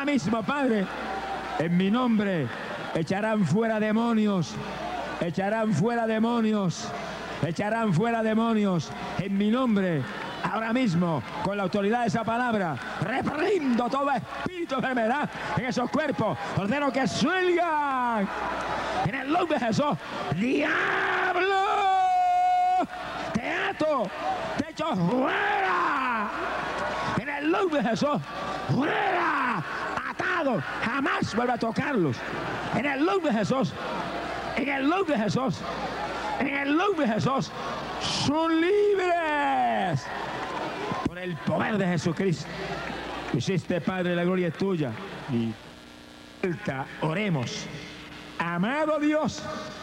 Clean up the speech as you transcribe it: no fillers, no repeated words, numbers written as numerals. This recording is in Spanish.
mismo, Padre, en mi nombre echarán fuera demonios, echarán fuera demonios, echarán fuera demonios en mi nombre. Ahora mismo, con la autoridad de esa palabra, reprendo todo espíritu de enfermedad en esos cuerpos. Ordeno que salgan en el nombre de Jesús. ¡Diablo! ¡Te ato! ¡Te echo fuera! En el nombre de Jesús. ¡Fuera! ¡Atado! Jamás vuelva a tocarlos. En el nombre de Jesús. En el nombre de Jesús. En el nombre de Jesús. ¡Son libres! Por el poder de Jesucristo. Hiciste, Padre, la gloria es tuya. Y oremos. Amado Dios,